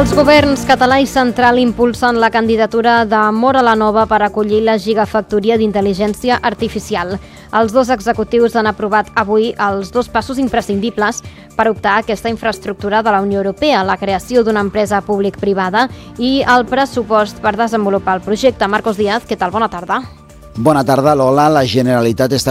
Els governs català i central impulsen la candidatura de Móra la Nova per acollir la gigafactoria d'intel·ligència artificial. Els dos executius han aprovat avui els dos passos imprescindibles per optar a aquesta infraestructura de la Unió Europea, la creació d'una empresa públic-privada i el pressupost per desenvolupar el projecte. Marcos Díaz, què tal? Bona tarda. Bona tarda, Lola. La Generalitat està